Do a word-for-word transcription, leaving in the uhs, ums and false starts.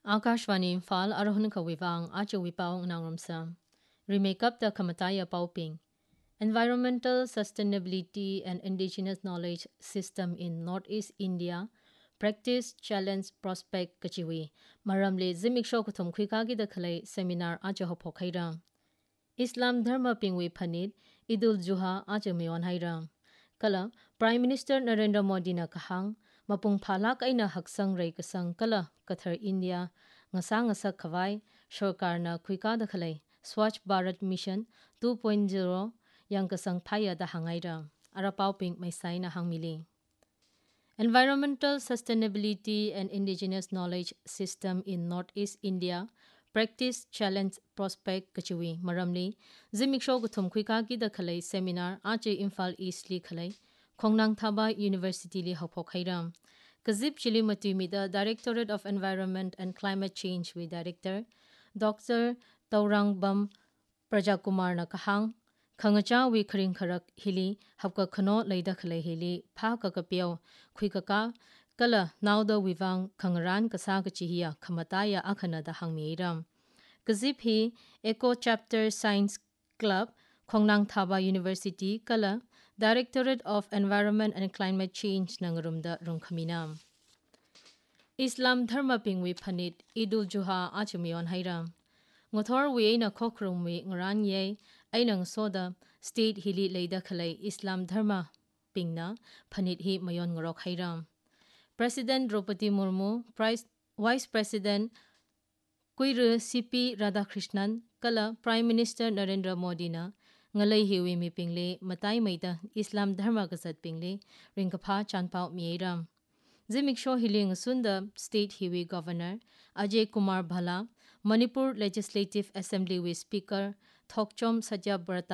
Akashvani Imphal Arohun Kawivang Acho Wipao Nangramsam Remake up the Kamataya Pauping Environmental Sustainability and Indigenous Knowledge System in Northeast India Practice Challenge Prospect Kachiwi Maramle Zimik Shokutum Kwikagi the Kalay Seminar Acho Hopokairam Islam Dharma Pingwi Panit Idul Juha Acho Mion Hairam Kala Prime Minister Narendra Modi na kahang Mapung phalak ay na haksang ray kasang kala kathar India ngasa ngasa khawai sarkar na khuika da khalai Swachh Bharat Mission two point oh yang kasang thaya da hangai ra arapau ping mai sai na hangmili Environmental Sustainability and Indigenous Knowledge System in Northeast India Practice Challenge Prospect Kachiwi Maramli Zimiksho guthum khuika gi da khalai seminar ache Imphal East li khalai Khongnang Thaba University li hopok khairam Kazip Chili Matumida Directorate of Environment and Climate Change with Director Doctor Taurang Bam Prajakumar na kahang Khangacha wi khring kharak hili hapka khano leida khalai hili pha ka kapyo khuikaka kala nauda wiwang khangran kasa ka chihia khamataya akhana da hangmiram Kazip hi Eco Chapter Science Club Khongnang Thaba University kala Directorate of Environment and Climate Change nangarumda rungkhaminam Islam Dharma Pingwi Phanit Idul Juha Achumion Hairam Ngothor wi na khokrum wi ngaran ye ainang soda State Hili Leida Khalai Islam Dharma Pingna Phanit hi mayon ngorok Hairam President Draupadi Murmu Vice President Kuiru C P Radhakrishnan kala Prime Minister Narendra Modi na ngalai hiwi mi pingle matai maida Islam Dharma kasat pingle ringkapha chanpau miram Zimiksho hiling sunda State Hiwi Governor Ajay Kumar Bhala Manipur Legislative Assembly with Speaker Thokchom Sajya Brata